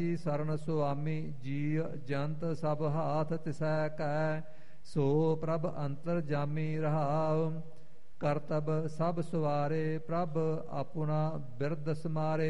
ਸਰਨ ਸੁਆਮੀ ਜੀ ਜੰਤ ਸਭ ਹਾਥ ਤਿਸੈ ਕੈ ਸੋ ਪ੍ਰਭ ਅੰਤਰ ਜਾਮੀ ਰਹਾਉ ਕਰਤਬ ਸਭ ਸੁਵਾਰੇ ਪ੍ਰਭ ਆਪੁਣਾ ਬਿਰਦ ਸਮਾਰੇ